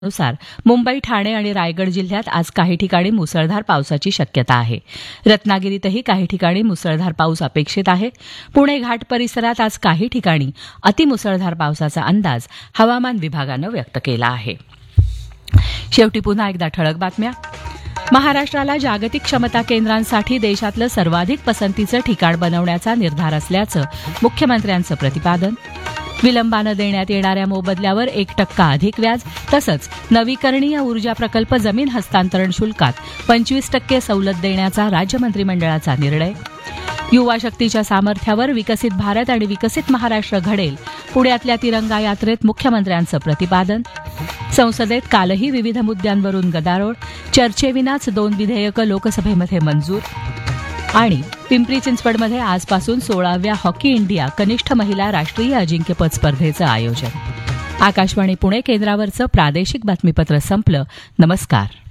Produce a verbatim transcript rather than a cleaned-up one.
नुसार मुंबई, ठाणे आणि रायगड जिल्ह्यात आज काही ठिकाणी मुसळधार पावसाची शक्यता आहे. रत्नागिरीतही काही ठिकाणी मुसळधार पाऊस अपेक्षित आहे. पुणे घाट परिसरात आज काही ठिकाणी अतिमुसळधार पावसाचा अंदाज हवामान विभागानं व्यक्त केला आहे. शेवटी पुन्हा एकदा ठळक बातम्या. महाराष्ट्राला जागतिक क्षमता केंद्रांसाठी देशातलं सर्वाधिक पसंतीचं ठिकाण बनवण्याचा निर्धार असल्याचं मुख्यमंत्र्यांचं प्रतिपादन. विलंबानं देण्यात येणाऱ्या मोबदल्यावर एक टक्का अधिक व्याज तसंच नवीकरणीय ऊर्जा प्रकल्प जमीन हस्तांतरण शुल्कात पंचवीस टक्के सवलत देण्याचा राज्य मंत्रिमंडळाचा निर्णय. युवा शक्तीच्या सामर्थ्यावर विकसित भारत आणि विकसित महाराष्ट्र घडेल, पुण्यातल्या तिरंगा यात्रेत मुख्यमंत्र्यांचं प्रतिपादन. संसदेत कालही विविध मुद्द्यांवरून गदारोळ, चर्चेविनाच दोन विधेयकं लोकसभेमध्ये मंजूर. आणि पिंपरी चिंचवडमध्ये आजपासून सोळाव्या हॉकी इंडिया कनिष्ठ महिला राष्ट्रीय अजिंक्यपद स्पर्धेचं आयोजन. आकाशवाणी पुणे केंद्रावरचं प्रादेशिक बातमीपत्र संपलं. नमस्कार.